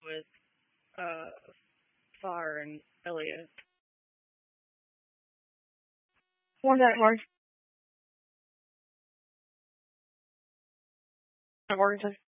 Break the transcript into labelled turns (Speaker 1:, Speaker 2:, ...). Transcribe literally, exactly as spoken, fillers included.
Speaker 1: with uh Far and Elliot.
Speaker 2: What's that, Mark? Morgan